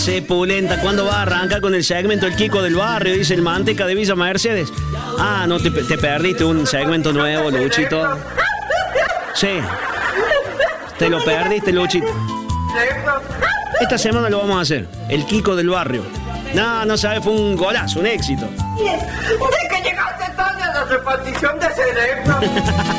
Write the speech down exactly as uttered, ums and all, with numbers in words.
Sí, Pulenta, ¿cuándo va a arrancar con el segmento El Kiko del Barrio? Dice el Manteca de Villa Mercedes. Ah, no, te, te perdiste un segmento nuevo, Luchito. Sí, te lo perdiste, Luchito. Esta semana lo vamos a hacer, El Kiko del Barrio. No, no sabes, fue un golazo, un éxito. ¿De que llegaste tarde a la repartición de cerebro?